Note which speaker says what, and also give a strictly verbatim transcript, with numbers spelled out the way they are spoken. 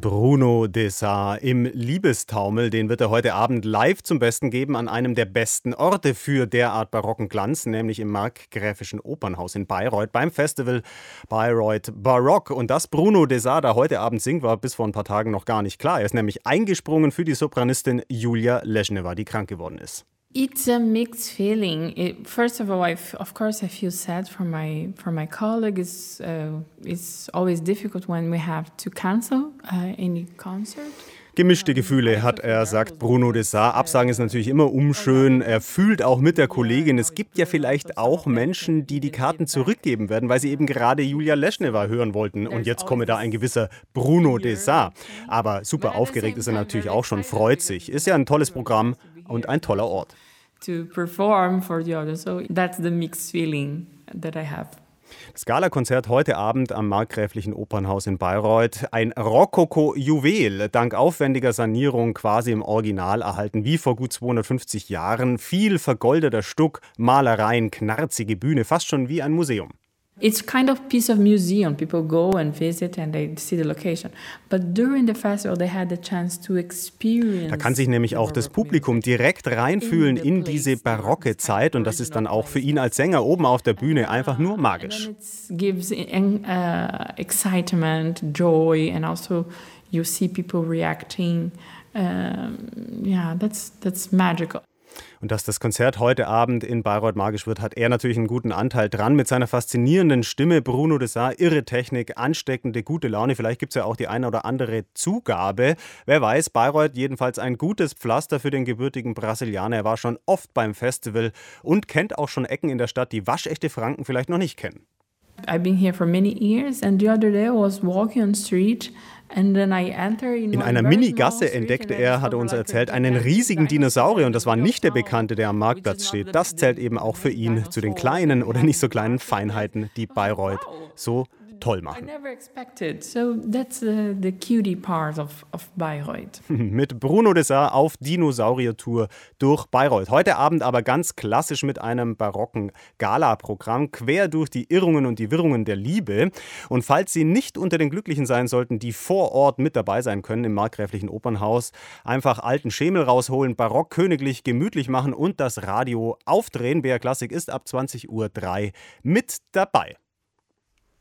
Speaker 1: Bruno Desar im Liebestaumel, den wird er heute Abend live zum Besten geben an einem der besten Orte für derart barocken Glanz, nämlich im Markgräfischen Opernhaus in Bayreuth beim Festival Bayreuth Barock. Und dass Bruno Desar da heute Abend singt, war bis vor ein paar Tagen noch gar nicht klar. Er ist nämlich eingesprungen für die Sopranistin Julia Leschnewa, die krank geworden ist.
Speaker 2: It's a mixed feeling. It, first of all, I f- of course I feel sad for my for my colleague. It's, uh, it's always difficult when we have to cancel uh, any concert.
Speaker 1: Gemischte Gefühle hat er, sagt Bruno Desar. Absagen ist natürlich immer unschön. Er fühlt auch mit der Kollegin. Es gibt ja vielleicht auch Menschen, die die Karten zurückgeben werden, weil sie eben gerade Julia Leschnewa hören wollten. Und jetzt komme da ein gewisser Bruno Desar. Aber super aufgeregt ist er natürlich auch schon, freut sich. Ist ja ein tolles Programm und ein toller Ort.
Speaker 2: To perform for the others. So that's the mixed feeling that I have.
Speaker 1: Das Galakonzert heute Abend am Markgräflichen Opernhaus in Bayreuth. Ein Rokoko-Juwel, dank aufwendiger Sanierung quasi im Original erhalten, wie vor gut zweihundertfünfzig Jahren. Viel vergoldeter Stuck, Malereien, knarzige Bühne, fast schon wie ein Museum.
Speaker 2: It's kind of piece of museum. People go and visit and they see the location. But during the festival they had the chance to experience.
Speaker 1: Da kann sich nämlich auch das Publikum direkt reinfühlen in diese barocke Zeit und das ist dann auch für ihn als Sänger oben auf der Bühne einfach nur magisch.
Speaker 2: It gives uh, excitement, joy and also you see people reacting. Um, yeah, that's that's magical.
Speaker 1: Und dass das Konzert heute Abend in Bayreuth magisch wird, hat er natürlich einen guten Anteil dran. Mit seiner faszinierenden Stimme, Bruno Desar, irre Technik, ansteckende, gute Laune. Vielleicht gibt es ja auch die eine oder andere Zugabe. Wer weiß, Bayreuth jedenfalls ein gutes Pflaster für den gebürtigen Brasilianer. Er war schon oft beim Festival und kennt auch schon Ecken in der Stadt, die waschechte Franken vielleicht noch nicht kennen.
Speaker 2: I've been here for many years and the other day I was walking on the street. In
Speaker 1: einer Mini-Gasse entdeckte er, hat er uns erzählt, einen riesigen Dinosaurier und das war nicht der Bekannte, der am Marktplatz steht. Das zählt eben auch für ihn zu den kleinen oder nicht so kleinen Feinheiten, die Bayreuth so toll machen. Mit Bruno Desar auf Dinosaurier-Tour durch Bayreuth. Heute Abend aber ganz klassisch mit einem barocken Gala-Programm, quer durch die Irrungen und die Wirrungen der Liebe. Und falls Sie nicht unter den Glücklichen sein sollten, die vor Ort mit dabei sein können im Markgräflichen Opernhaus, einfach alten Schemel rausholen, barock, königlich, gemütlich machen und das Radio aufdrehen. B R Klassik ist ab zwanzig Uhr drei mit dabei.